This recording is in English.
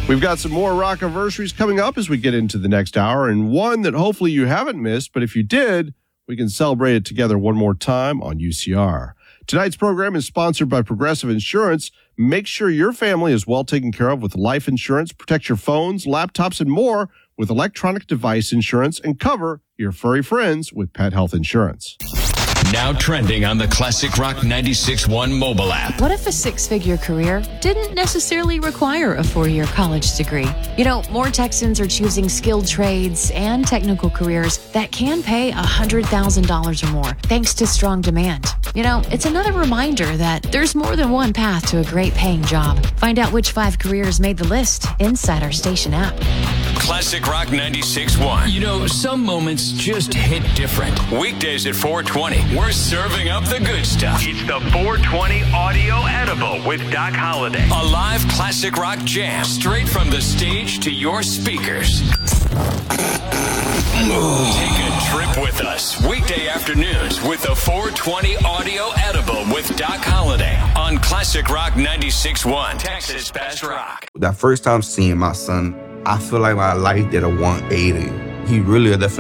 We've got some more rock anniversaries coming up as we get into the next hour, and one that hopefully you haven't missed, but if you did, we can celebrate it together one more time on UCR. Tonight's program is sponsored by Progressive Insurance. Make sure your family is well taken care of with life insurance. Protect your phones, laptops, and more with electronic device insurance, and cover your furry friends with pet health insurance. Now trending on the Classic Rock 96.1 mobile app. What if a six-figure career didn't necessarily require a 4-year college degree? You know, more Texans are choosing skilled trades and technical careers that can pay $100,000 or more, thanks to strong demand. You know, it's another reminder that there's more than one path to a great-paying job. Find out which 5 careers made the list inside our station app. Classic Rock 96.1. You know, some moments just hit different. Weekdays at 4:20. We're serving up the good stuff. It's the 420 Audio Edible with Doc Holliday. A live classic rock jam straight from the stage to your speakers. Take a trip with us. Weekday afternoons with the 420 Audio Edible with Doc Holliday on Classic Rock 96.1. Texas Best Rock. That first time seeing my son, I feel like my life did a 180. He really a definition